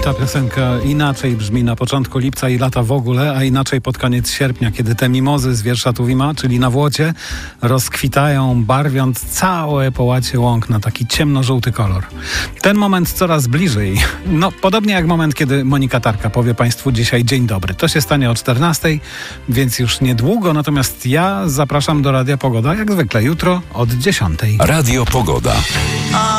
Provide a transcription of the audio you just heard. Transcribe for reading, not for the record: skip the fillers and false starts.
Ta piosenka inaczej brzmi na początku lipca i lata w ogóle, a inaczej pod koniec sierpnia, kiedy te mimozy z wiersza Tuwima, czyli na Włocie, rozkwitają, barwiąc całe połacie łąk na taki ciemnożółty kolor. Ten moment coraz bliżej. No, podobnie jak moment, kiedy Monika Tarka powie Państwu dzisiaj dzień dobry. To się stanie o 14:00, więc już niedługo, natomiast ja zapraszam do Radia Pogoda, jak zwykle jutro od 10:00. Radio Pogoda.